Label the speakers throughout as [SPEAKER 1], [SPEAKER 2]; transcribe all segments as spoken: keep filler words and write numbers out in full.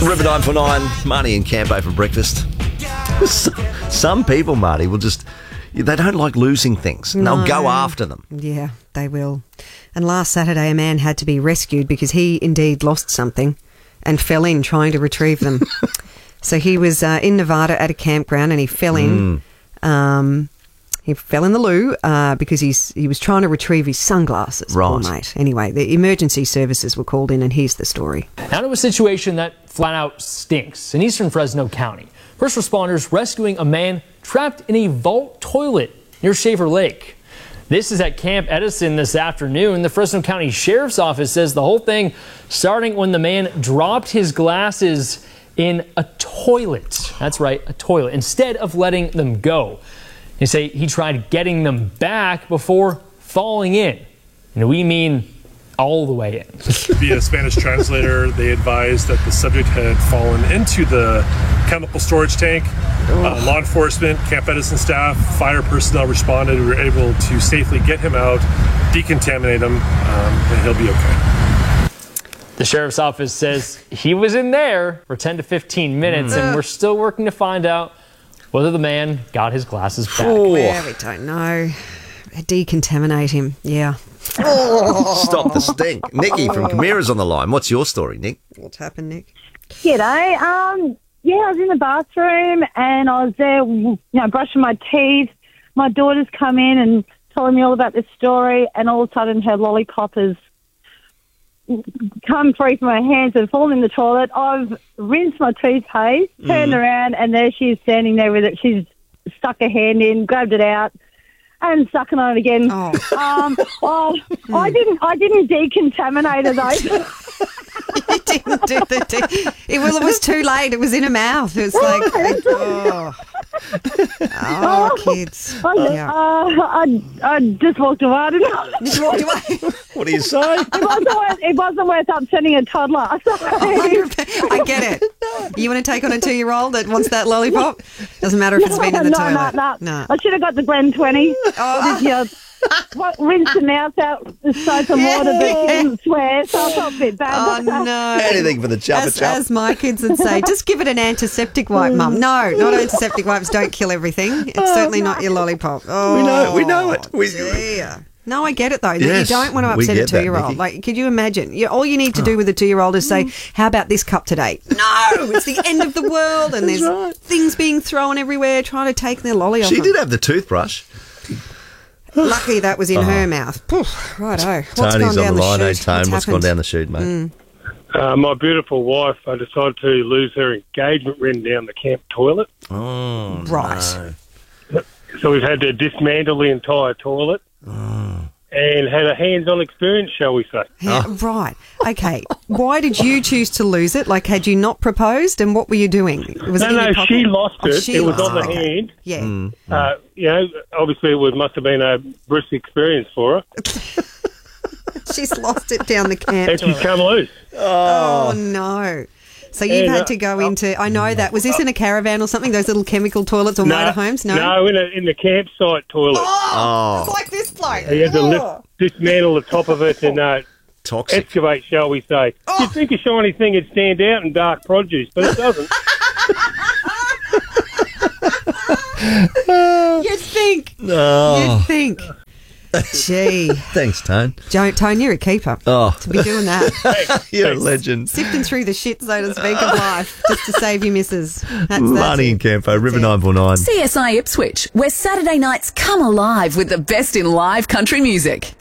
[SPEAKER 1] River nine four nine, Marty and Campo for breakfast. Some people, Marty, will just... They don't like losing things. And
[SPEAKER 2] No.
[SPEAKER 1] they'll go after them.
[SPEAKER 2] Yeah, they will. And last Saturday, a man had to be rescued because he indeed lost something and fell in trying to retrieve them. So he was uh, in Nevada at a campground and he fell in. Mm. Um, he fell in the loo uh, because he's he was trying to retrieve his sunglasses.
[SPEAKER 1] Right.
[SPEAKER 2] Poor mate. Anyway, the emergency services were called in and here's the story.
[SPEAKER 3] Now to a situation that flat out stinks in eastern Fresno County. First responders rescuing a man trapped in a vault toilet near Shaver Lake. This is at Camp Edison this afternoon. The Fresno County Sheriff's Office says the whole thing starting when the man dropped his glasses in a toilet. That's right, a toilet, instead of letting them go. They say he tried getting them back before falling in. And we mean all the way in.
[SPEAKER 4] Via Spanish translator, they advised that the subject had fallen into the chemical storage tank. Uh, law enforcement, Camp Edison staff, fire personnel responded. We were able to safely get him out, decontaminate him, um, and he'll be okay.
[SPEAKER 3] The sheriff's office says he was in there for ten to fifteen minutes, mm. and we're still working to find out whether the man got his glasses back.
[SPEAKER 2] Oh. Yeah, we don't know. Decontaminate him, yeah.
[SPEAKER 1] Stop the stink. Nikki from Camira's on the line. What's your story, Nick?
[SPEAKER 2] What's happened, Nick?
[SPEAKER 5] G'day. Um, yeah, I was in the bathroom and I was there, you know, brushing my teeth. My daughter's come in and telling me all about this story, and all of a sudden her lollipop has come free from my hands and fallen in the toilet. I've rinsed my toothpaste, turned mm. around, and there she is standing there with it. She's stuck her hand in, grabbed it out, and sucking on it again. Oh, um, oh mm. I didn't. I didn't decontaminate it though.
[SPEAKER 2] You didn't do the. De- it, well, it was too late. It was in her mouth. It was like, oh, oh, kids.
[SPEAKER 5] I,
[SPEAKER 2] yeah.
[SPEAKER 5] uh, I, I just walked away. I didn't know.
[SPEAKER 2] Just walked away.
[SPEAKER 1] What do you say?
[SPEAKER 5] It wasn't worth, it wasn't worth upsetting a toddler.
[SPEAKER 2] I get it. You want to take on a two-year-old that wants that lollipop? Doesn't matter if it's been in the
[SPEAKER 5] no,
[SPEAKER 2] toilet.
[SPEAKER 5] No, no,
[SPEAKER 2] no.
[SPEAKER 5] I should have got the Glen twenty. Oh. This year. What, rinse the mouth out with soap and water, but she didn't swear, so I felt a bit bad.
[SPEAKER 2] Oh, no.
[SPEAKER 1] Anything for the chuppa
[SPEAKER 2] as,
[SPEAKER 1] chup.
[SPEAKER 2] as my kids would say, just give it an antiseptic wipe, Mum. No, not antiseptic wipes. Don't kill everything. It's oh, certainly no. not your lollipop. Oh,
[SPEAKER 1] we know, we know it. We,
[SPEAKER 2] yeah. No, I get it, though.
[SPEAKER 1] Yes,
[SPEAKER 2] you don't want to upset a two-year-old. That, like, could you imagine? You, all you need to do with a two-year-old is say, how about this cup today? No, it's the end of the world, and there's right. things being thrown everywhere trying to take their lolly off.
[SPEAKER 1] She
[SPEAKER 2] them.
[SPEAKER 1] did have the toothbrush.
[SPEAKER 2] Luckily, that was in oh. her mouth. Poof, righto. What's
[SPEAKER 1] Tony's
[SPEAKER 2] gone
[SPEAKER 1] on
[SPEAKER 2] down
[SPEAKER 1] the line.
[SPEAKER 2] the
[SPEAKER 1] Hey,
[SPEAKER 2] chute?
[SPEAKER 1] Tone,
[SPEAKER 2] what's,
[SPEAKER 1] what's gone down the chute, mate? Mm.
[SPEAKER 4] Uh, my beautiful wife uh, decided to lose her engagement ring down the camp toilet.
[SPEAKER 1] Oh,
[SPEAKER 2] right.
[SPEAKER 4] No. So we've had to dismantle the entire toilet.
[SPEAKER 1] Oh.
[SPEAKER 4] And had a hands-on experience, shall we say.
[SPEAKER 2] Yeah, oh. Right. Okay. Why did you choose to lose it? Like, had you not proposed, and what were you doing? Was
[SPEAKER 4] no,
[SPEAKER 2] it in
[SPEAKER 4] no,
[SPEAKER 2] your pocket?
[SPEAKER 4] she lost it.
[SPEAKER 2] Oh, she
[SPEAKER 4] it was
[SPEAKER 2] lost
[SPEAKER 4] on the
[SPEAKER 2] it. Okay.
[SPEAKER 4] hand.
[SPEAKER 2] Yeah.
[SPEAKER 1] Mm.
[SPEAKER 4] Uh, you know, obviously it was, must have been a brisk experience for her.
[SPEAKER 2] She's lost it down the camp.
[SPEAKER 4] And she's come loose.
[SPEAKER 2] Oh, oh no. So you've
[SPEAKER 4] and,
[SPEAKER 2] had to go uh, into, I know that, was this in a caravan or something, those little chemical toilets or
[SPEAKER 4] no,
[SPEAKER 2] motorhomes? No,
[SPEAKER 4] no, in, a, in the campsite toilet.
[SPEAKER 2] Oh,
[SPEAKER 1] oh.
[SPEAKER 2] It's like this bloke.
[SPEAKER 4] You had to
[SPEAKER 2] oh.
[SPEAKER 4] lift, dismantle the top of it and uh,
[SPEAKER 1] Toxic.
[SPEAKER 4] excavate, shall we say.
[SPEAKER 2] Oh.
[SPEAKER 4] You'd think a shiny thing would stand out in dark produce, but it doesn't.
[SPEAKER 2] You'd think.
[SPEAKER 1] Oh.
[SPEAKER 2] You'd think. Gee.
[SPEAKER 1] Thanks, Tone.
[SPEAKER 2] Joe, Tone, you're a keeper.
[SPEAKER 1] Oh.
[SPEAKER 2] To be doing that.
[SPEAKER 4] Thanks.
[SPEAKER 1] You're
[SPEAKER 4] Thanks.
[SPEAKER 1] a legend.
[SPEAKER 2] Sifting through the shit, so to speak, of life, just to save your missus. That's,
[SPEAKER 1] Marty and Campo, River nine four nine.
[SPEAKER 6] C S I Ipswich, where Saturday nights come alive with the best in live country music.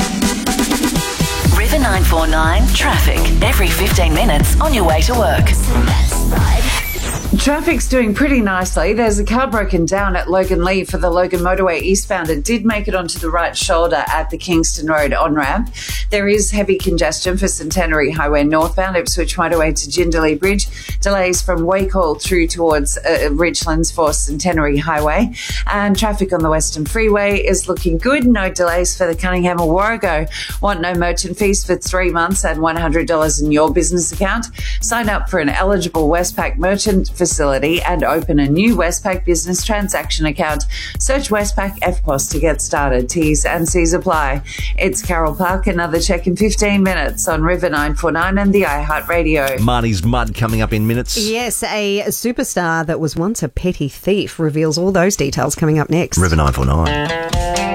[SPEAKER 6] River nine four nine traffic every fifteen minutes on your way to work.
[SPEAKER 7] Traffic's doing pretty nicely. There's a car broken down at Logan Lee for the Logan Motorway eastbound. It did make it onto the right shoulder at the Kingston Road on-ramp. There is heavy congestion for Centenary Highway northbound, Ipswich Motorway to Jindalee Bridge. Delays from Wacol through towards uh, Richlands for Centenary Highway. And traffic on the Western Freeway is looking good. No delays for the Cunningham or Warrego. Want no merchant fees for three months and one hundred dollars in your business account? Sign up for an eligible Westpac merchant for facility and open a new Westpac business transaction account. Search Westpac F P O S to get started. T's and C's apply. It's Carol Park. Another check in fifteen minutes on River nine forty-nine and the iHeartRadio.
[SPEAKER 1] Marnie's Mud coming up in minutes.
[SPEAKER 2] Yes, a superstar that was once a petty thief reveals all those details coming up next.
[SPEAKER 1] River nine forty-nine.